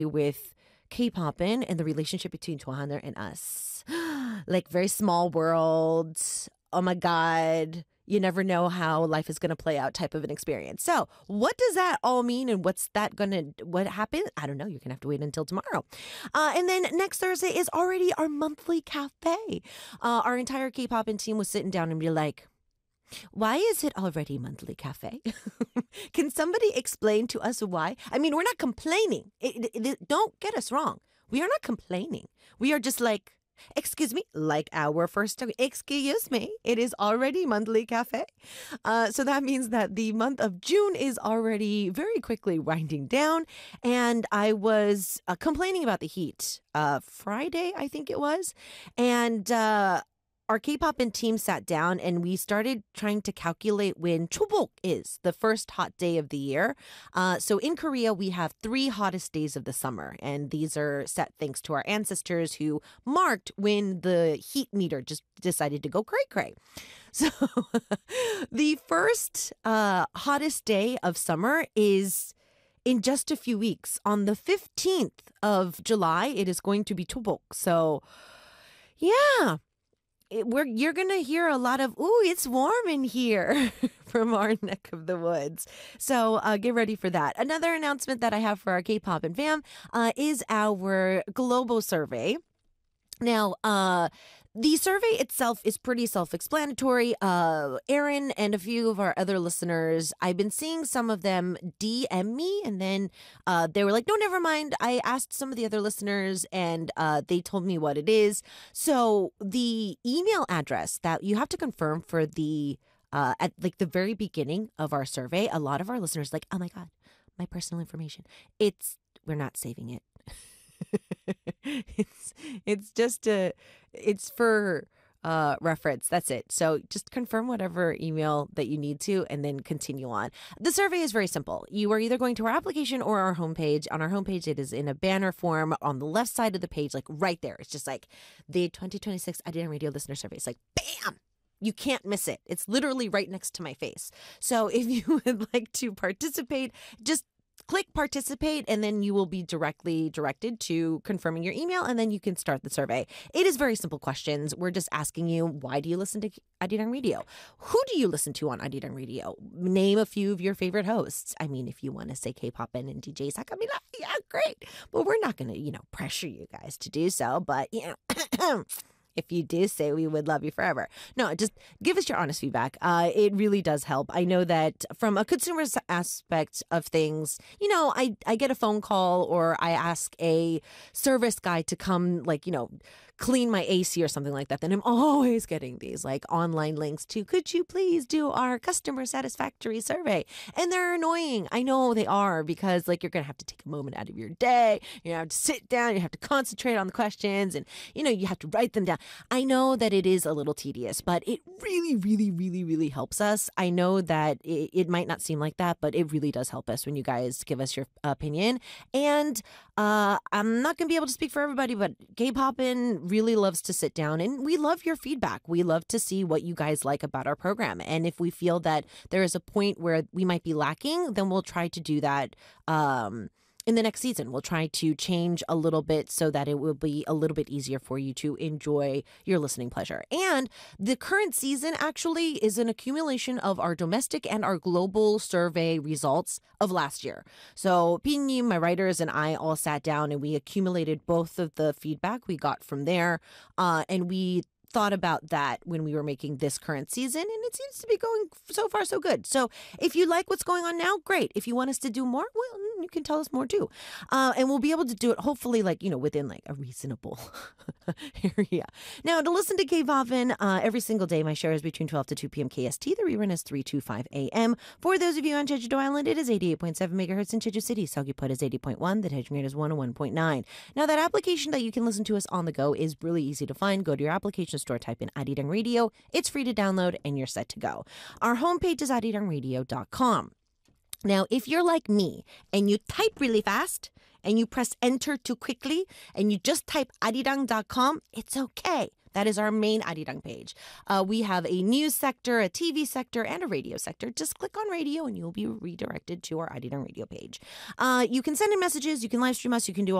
with K-popin and the relationship between Johanner and us. Like very small world. Oh my God. You never know how life is going to play out type of an experience. So what does that all mean and what happened? I don't know. You're going to have to wait until tomorrow. And then next Thursday is already our monthly cafe. Our entire K-popin team was sitting down and be like, why is it already monthly cafe? Can somebody explain to us why? I mean, we're not complaining. Don't get us wrong. We are not complaining. We are just like, excuse me, like our first, excuse me, it is already monthly cafe. So that means that the month of June is already very quickly winding down. And I was complaining about the heat Friday, I think it was. And our K-popin team sat down and we started trying to calculate when Chobok is, the first hot day of the year. So in Korea, we have 3 hottest days of the summer. And these are set thanks to our ancestors who marked when the heat meter just decided to go cray-cray. So the first hottest day of summer is in just a few weeks. On the 15th of July, it is going to be Chobok. So yeah. You're going to hear a lot of, ooh, it's warm in here from our neck of the woods. So get ready for that. Another announcement that I have for our K-Popin fam is our global survey. Now, the survey itself is pretty self-explanatory. Aaron and a few of our other listeners, I've been seeing some of them DM me, and then they were like, no, never mind. I asked some of the other listeners, and they told me what it is. So the email address that you have to confirm for the at like the very beginning of our survey, a lot of our listeners like, oh my God, my personal information. We're not saving it. It's for reference. That's it. So just confirm whatever email that you need to and then continue on. The survey is very simple. You are either going to our application or our homepage. On our homepage, it is in a banner form on the left side of the page, like right there. It's just like the 2026 IDN Radio Listener Survey. It's like, bam! You can't miss it. It's literally right next to my face. So if you would like to participate, just click participate and then you will be directly directed to confirming your email and then you can start the survey. It is very simple questions. We're just asking you, why do you listen to Arirang Radio? Who do you listen to on Arirang Radio? Name a few of your favorite hosts. I mean, if you want to say K-Popin and DJ Sakamila, yeah, great. But we're not going to, pressure you guys to do so. But, if you do say, we would love you forever. No, just give us your honest feedback. It really does help. I know that from a consumer aspect of things, I get a phone call or I ask a service guy to come, clean my AC or something like that. Then I'm always getting these online links to, could you please do our customer satisfactory survey? And they're annoying. I know they are because you're going to have to take a moment out of your day. You have to sit down. You have to concentrate on the questions and, you have to write them down. I know that it is a little tedious, but it really, really, really, really helps us. I know that it might not seem like that, but it really does help us when you guys give us your opinion. And I'm not going to be able to speak for everybody, but K-Popin really loves to sit down and we love your feedback. We love to see what you guys like about our program. And if we feel that there is a point where we might be lacking, then we'll try to do that in the next season. We'll try to change a little bit so that it will be a little bit easier for you to enjoy your listening pleasure. And the current season actually is an accumulation of our domestic and our global survey results of last year. So Pinyin, my writers, and I all sat down and we accumulated both of the feedback we got from there. And we thought about that when we were making this current season, and it seems to be going so far so good. So if you like what's going on now, great. If you want us to do more, well, you can tell us more too. And we'll be able to do it hopefully within a reasonable area. Now, to listen to K-Popin every single day, my share is between 12 to 2 p.m. KST. The rerun is 3 to 5 a.m. For those of you on Jeju-do Island, it is 88.7 megahertz in Jeju City. Seogwipo is 80.1. The Daejeon rate is 101.9. Now, that application that you can listen to us on the go is really easy to find. Go to your application store, type in Arirang Radio. It's free to download and you're set to go. Our homepage is arirangradio.com. Now, if you're like me and you type really fast and you press enter too quickly and you just type arirang.com, it's okay. That is our main Arirang page. We have a news sector, a TV sector, and a radio sector. Just click on radio and you'll be redirected to our Arirang radio page. You can send in messages, you can live stream us, you can do